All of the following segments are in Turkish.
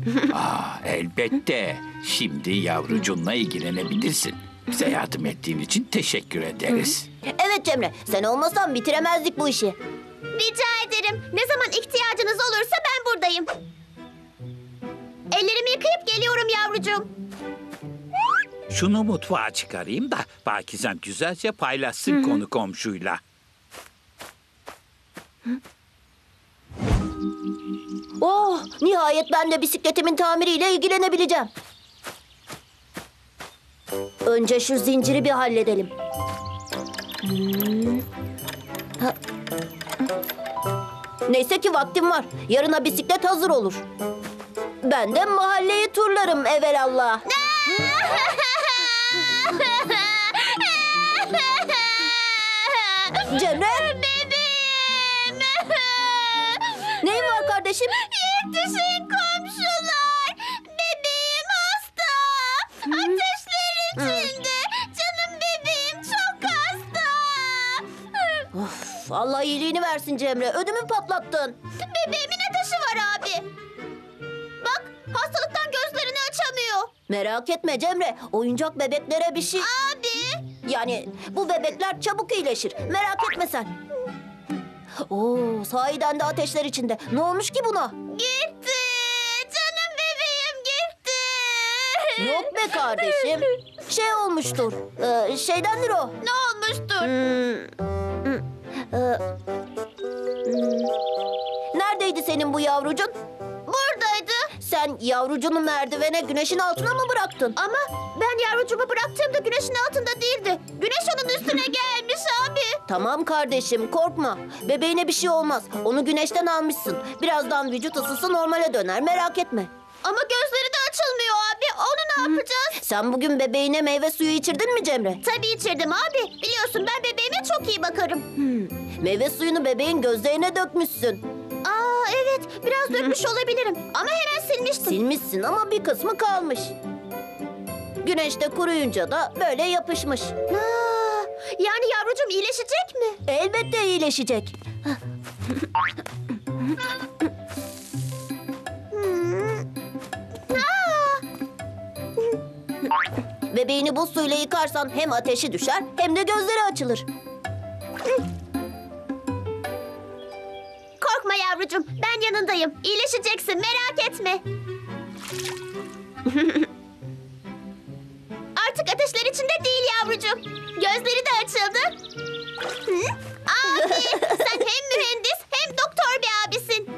Elbette. Şimdi yavrucunla ilgilenebilirsin. Bize yardım ettiğin için teşekkür ederiz. Evet Cemre, sen olmasan bitiremezdik bu işi. Rica ederim. Ne zaman ihtiyacınız olursa ben buradayım. Ellerimi yıkayıp geliyorum yavrucuğum. Şunu mutfağa çıkarayım da Pakizem güzelce paylaşsın konu komşuyla. Oh, nihayet ben de bisikletimin tamiriyle ilgilenebileceğim. Önce şu zinciri bir halledelim. Ha. Neyse ki vaktim var. Yarına bisiklet hazır olur. Ben de mahalleyi turlarım evelallah. Cemre, Bebeğim. neyin var kardeşim? Yetişin komşular. Bebeğim hasta. Ateşler içinde. Canım bebeğim çok hasta. Of, Allah iyiliğini versin Cemre. Ödümü patlattın. Bebeğimin ateşi var abi. Bak hastalıktan gözlerini açamıyor. Merak etme Cemre. Oyuncak bebeklere bir şey... Abi. Yani bu bebekler çabuk iyileşir. Merak etme sen. Oo, sahiden de ateşler içinde. Ne olmuş ki buna? Gitti. Canım bebeğim gitti. Yok be kardeşim. Şey olmuştur. Şeydendir o. Ne olmuştur? Neredeydi senin bu yavrucun? Buradaydı. Sen yavrucunu merdivene güneşin altına mı bıraktın? Ama ben yavrucuğumu bıraktığımda güneşin altında değildi. Güneş onun üstüne gelmiş abi. Tamam kardeşim, korkma. Bebeğine bir şey olmaz. Onu güneşten almışsın. Birazdan vücut ısısı normale döner, merak etme. Ama gözleri de açılmıyor abi. Onu ne yapacağız? Sen bugün bebeğine meyve suyu içirdin mi Cemre? Tabii içirdim abi. Biliyorsun ben bebeğime çok iyi bakarım. Meyve suyunu bebeğin gözlerine dökmüşsün. Aa evet biraz dökmüş olabilirim. Ama hemen silmiştim. Silmişsin ama bir kısmı kalmış. Güneşte kuruyunca da böyle yapışmış. Aa, yani yavrucuğum iyileşecek mi? Elbette iyileşecek. Bebeğini bu suyla yıkarsan hem ateşi düşer hem de gözleri açılır. Korkma yavrucuğum ben yanındayım. İyileşeceksin merak etme. Artık ateşler içinde değil yavrucuğum. Gözleri de açıldı. Hı? Abi sen hem mühendis hem doktor bir abisin.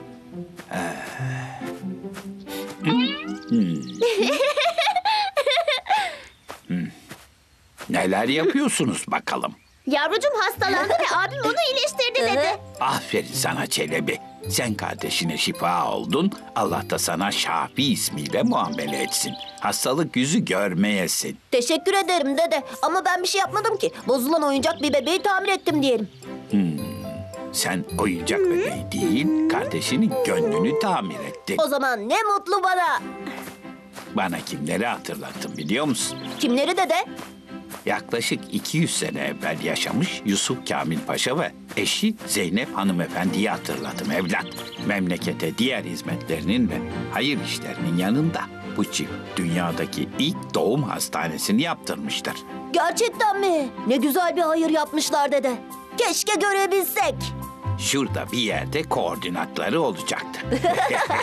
Neler yapıyorsunuz bakalım? Yavrucuğum hastalandı ve abim onu iyileştirdi dedi. Aferin sana Çelebi. Sen kardeşine şifa oldun. Allah da sana Şafi ismiyle muamele etsin. Hastalık yüzü görmeyesin. Teşekkür ederim dede ama ben bir şey yapmadım ki. Bozulan oyuncak bir bebeği tamir ettim diyelim. Sen oyuncak bebeği değil, kardeşinin gönlünü tamir ettin. O zaman ne mutlu bana. Bana kimleri hatırlattın biliyor musun? Kimleri dede? Yaklaşık 200 sene evvel yaşamış Yusuf Kamil Paşa ve eşi Zeynep Hanımefendi'yi hatırladım evlat. Memlekete diğer hizmetlerinin ve hayır işlerinin yanında bu çift dünyadaki ilk doğum hastanesini yaptırmıştır. Gerçekten mi? Ne güzel bir hayır yapmışlar dede. Keşke görebilsek. Şurada bir yerde koordinatları olacaktı.